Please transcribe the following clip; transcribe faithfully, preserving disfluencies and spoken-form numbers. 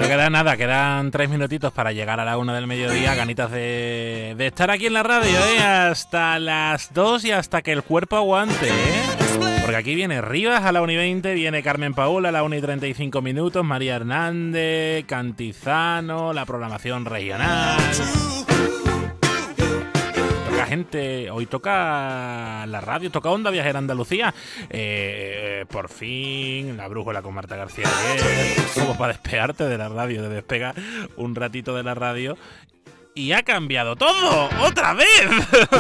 No queda nada, quedan tres minutitos para llegar a la una del mediodía. Ganitas de, de estar aquí en la radio, ¿eh? Hasta las dos y hasta que el cuerpo aguante, ¿eh? Porque aquí viene Rivas a la una y veinte, viene Carmen Paula a la una y treinta y cinco minutos, María Hernández, Cantizano, la programación regional. Toca gente, hoy toca la radio, toca Onda Viajera Andalucía. Eh, por fin, la brújula con Marta García ayer, como para despegarte de la radio, de despegar un ratito de la radio. Y ha cambiado todo, otra vez.